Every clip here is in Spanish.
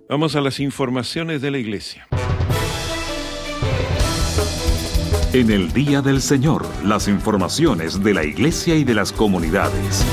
Vamos a las informaciones de la Iglesia. En el Día del Señor, las informaciones de la Iglesia y de las comunidades.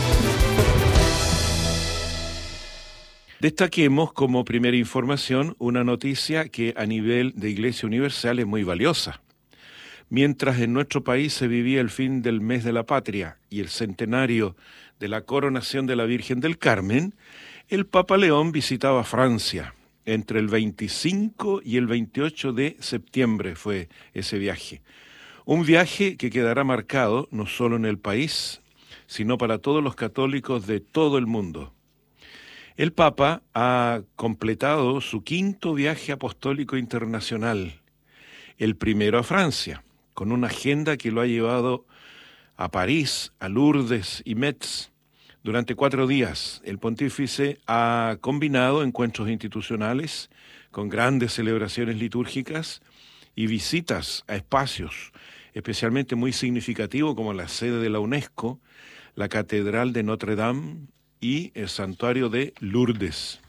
Destaquemos como primera información una noticia que a nivel de Iglesia Universal es muy valiosa. Mientras en nuestro país se vivía el fin del mes de la patria y el centenario de la coronación de la Virgen del Carmen, el Papa León visitaba Francia. Entre el 25 y el 28 de septiembre fue ese viaje. Un viaje que quedará marcado no solo en el país, sino para todos los católicos de todo el mundo. El Papa ha completado su 5º viaje apostólico internacional, el primero a Francia, con una agenda que lo ha llevado a París, a Lourdes y Metz. Durante 4 días, el pontífice ha combinado encuentros institucionales con grandes celebraciones litúrgicas y visitas a espacios especialmente muy significativos como la sede de la UNESCO, la Catedral de Notre Dame y el Santuario de Lourdes.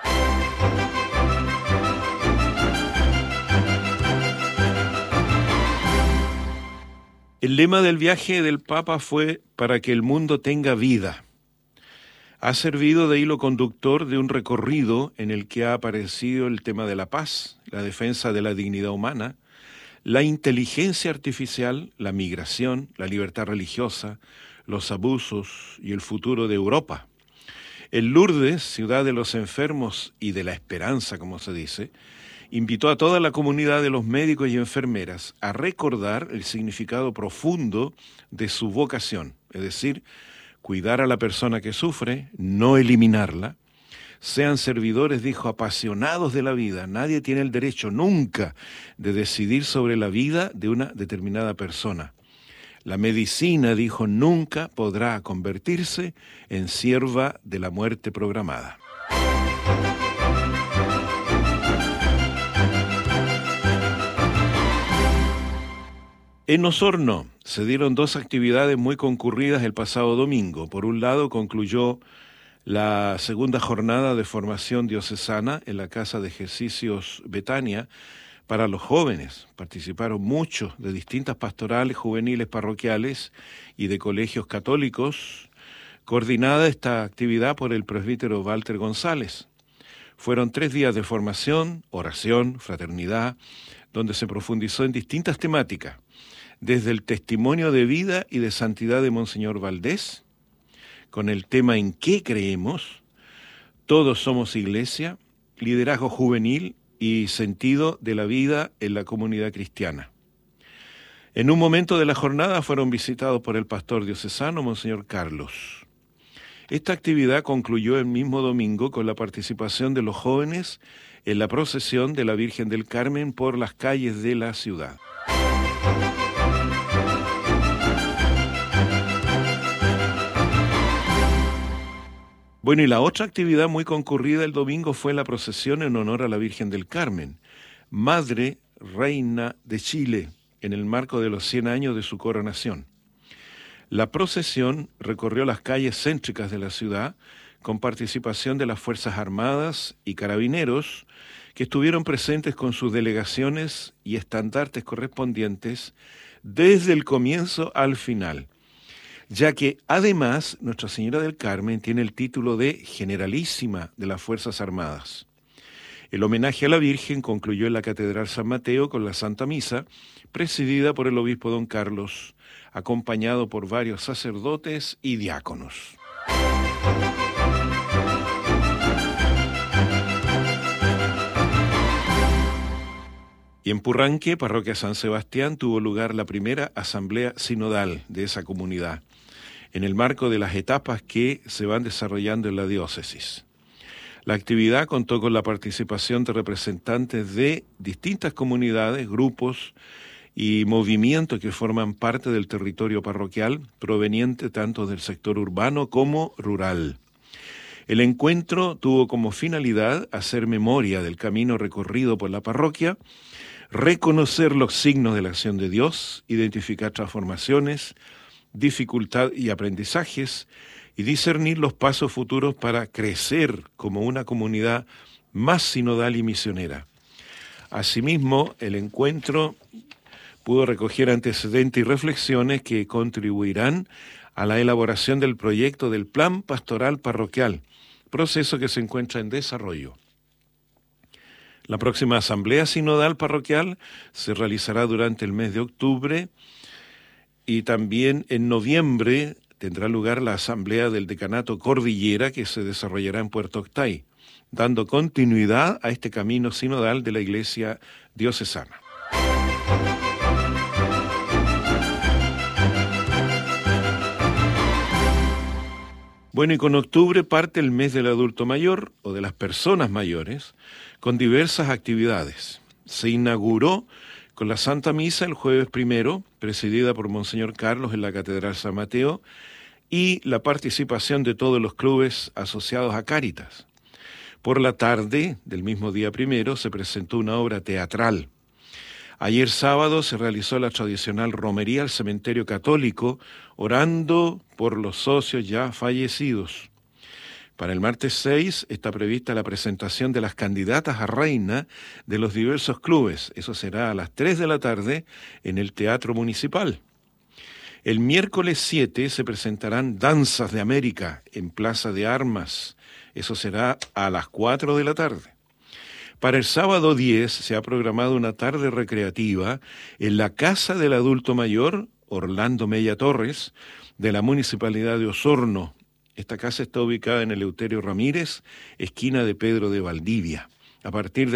El lema del viaje del Papa fue «Para que el mundo tenga vida». Ha servido de hilo conductor de un recorrido en el que ha aparecido el tema de la paz, la defensa de la dignidad humana, la inteligencia artificial, la migración, la libertad religiosa, los abusos y el futuro de Europa. En Lourdes, ciudad de los enfermos y de la esperanza, como se dice, invitó a toda la comunidad de los médicos y enfermeras a recordar el significado profundo de su vocación, es decir, cuidar a la persona que sufre, no eliminarla. Sean servidores, dijo, apasionados de la vida. Nadie tiene el derecho nunca de decidir sobre la vida de una determinada persona. La medicina, dijo, nunca podrá convertirse en sierva de la muerte programada. En Osorno se dieron 2 actividades muy concurridas el pasado domingo. Por un lado, concluyó la 2ª jornada de formación diocesana en la Casa de Ejercicios Betania para los jóvenes. Participaron muchos de distintas pastorales juveniles parroquiales y de colegios católicos, coordinada esta actividad por el presbítero Walter González. Fueron 3 días de formación, oración, fraternidad, donde se profundizó en distintas temáticas, desde el testimonio de vida y de santidad de Monseñor Valdés, con el tema ¿En qué creemos?, todos somos iglesia, liderazgo juvenil y sentido de la vida en la comunidad cristiana. En un momento de la jornada fueron visitados por el pastor diocesano, Monseñor Carlos. Esta actividad concluyó el mismo domingo con la participación de los jóvenes en la procesión de la Virgen del Carmen por las calles de la ciudad. Bueno, y la otra actividad muy concurrida el domingo fue la procesión en honor a la Virgen del Carmen, Madre Reina de Chile, en el marco de los 100 años de su coronación. La procesión recorrió las calles céntricas de la ciudad con participación de las Fuerzas Armadas y Carabineros, que estuvieron presentes con sus delegaciones y estandartes correspondientes desde el comienzo al final, ya que además Nuestra Señora del Carmen tiene el título de Generalísima de las Fuerzas Armadas. El homenaje a la Virgen concluyó en la Catedral San Mateo con la Santa Misa, presidida por el obispo don Carlos, acompañado por varios sacerdotes y diáconos. Y en Purranque, parroquia San Sebastián, tuvo lugar la primera asamblea sinodal de esa comunidad, en el marco de las etapas que se van desarrollando en la diócesis. La actividad contó con la participación de representantes de distintas comunidades, grupos y movimientos que forman parte del territorio parroquial, proveniente tanto del sector urbano como rural. El encuentro tuvo como finalidad hacer memoria del camino recorrido por la parroquia, reconocer los signos de la acción de Dios, identificar transformaciones, dificultad y aprendizajes, y discernir los pasos futuros para crecer como una comunidad más sinodal y misionera. Asimismo, el encuentro pudo recoger antecedentes y reflexiones que contribuirán a la elaboración del proyecto del Plan Pastoral Parroquial, proceso que se encuentra en desarrollo. La próxima Asamblea Sinodal Parroquial se realizará durante el mes de octubre y también en noviembre tendrá lugar la Asamblea del Decanato Cordillera que se desarrollará en Puerto Octay, dando continuidad a este camino sinodal de la Iglesia diocesana. Bueno, y con octubre parte el mes del adulto mayor o de las personas mayores, con diversas actividades. Se inauguró con la Santa Misa el jueves primero, presidida por Monseñor Carlos en la Catedral San Mateo, y la participación de todos los clubes asociados a Cáritas. Por la tarde del mismo día primero se presentó una obra teatral. Ayer sábado se realizó la tradicional romería al cementerio católico, orando por los socios ya fallecidos. Para el martes 6 está prevista la presentación de las candidatas a reina de los diversos clubes. Eso será a las 3 de la tarde en el Teatro Municipal. El miércoles 7 se presentarán Danzas de América en Plaza de Armas. Eso será a las 4 de la tarde. Para el sábado 10 se ha programado una tarde recreativa en la Casa del Adulto Mayor, Orlando Mella Torres, de la Municipalidad de Osorno. Esta casa está ubicada en Eleuterio Ramírez, esquina de Pedro de Valdivia. A partir de